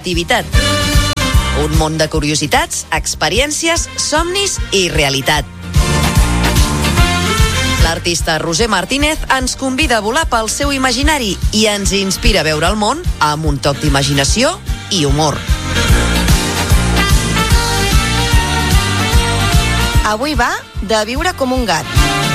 Activitat. Un món de curiositats, experiències, somnis i realitat. L'artista Roger Martínez ens convida a volar pel seu imaginari i ens inspira a veure el món amb un toc d'imaginació i humor. Avui va de viure com un gat.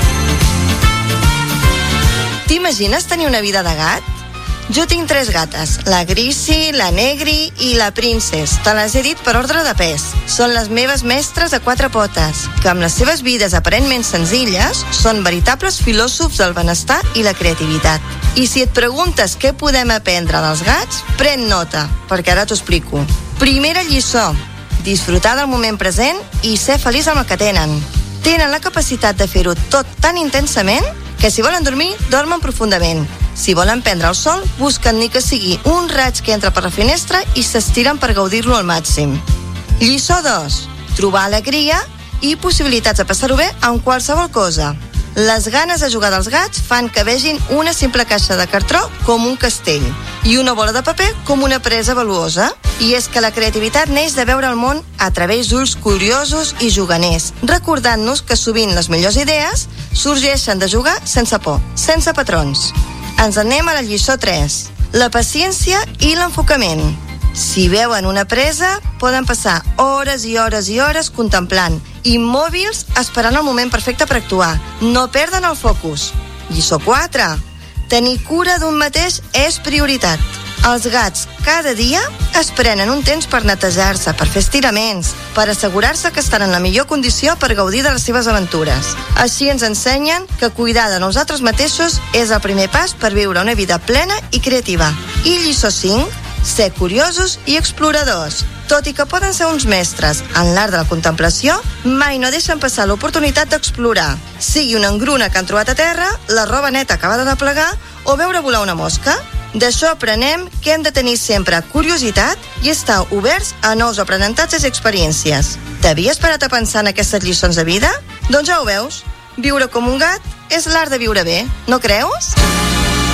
T'imagines tenir una vida de gat? Jo tinc 3 gates, la Grisi, la Negri i la Princess. Te les he dit per ordre de pes. Són les meves mestres a 4 potes, que amb les seves vides aparentment senzilles són veritables filòsofs del benestar i la creativitat. I si et preguntes què podem aprendre dels gats, pren nota, perquè ara t'ho explico. Primera lliçó: disfrutar del moment present i ser feliç amb el que tenen. Tenen la capacitat de fer-ho tot tan intensament que si volen dormir, dormen profundament. Si volen prendre el sol, busquen ni que sigui un raig que entra per la finestra i s'estiren per gaudir-lo al màxim. Lliçó 2. Trobar alegria i possibilitats de passar-ho bé amb qualsevol cosa. Les ganes de jugar dels gats fan que vegin una simple caixa de cartró com un castell i una bola de paper com una presa valuosa. I és que la creativitat neix de veure el món a través d'ulls curiosos i juganers, recordant-nos que sovint les millors idees sorgeixen de jugar sense por, sense patrons. Ens anem a la lliçó 3. La paciència i l'enfocament. Si veuen una presa, poden passar hores i hores i hores contemplant, immòbils esperant el moment perfecte per actuar. No perden el focus. Lliçó 4. Tenir cura d'un mateix és prioritat. Els gats cada dia es prenen un temps per netejar-se, per fer estiraments, per assegurar-se que estan en la millor condició per gaudir de les seves aventures. Així ens ensenyen que cuidar de nosaltres mateixos és el primer pas per viure una vida plena i creativa. I lliçó 5, ser curiosos i exploradors. Tot i que poden ser uns mestres en l'art de la contemplació, mai no deixen passar l'oportunitat d'explorar. Sigui una engruna que han trobat a terra, la roba neta acabada de plegar o veure volar una mosca. D'això aprenem que hem de tenir sempre curiositat i estar oberts a nous aprenentatges i experiències. T'havies parat a pensar en aquestes lliçons de vida? Doncs ja ho veus. Viure com un gat és l'art de viure bé, no creus?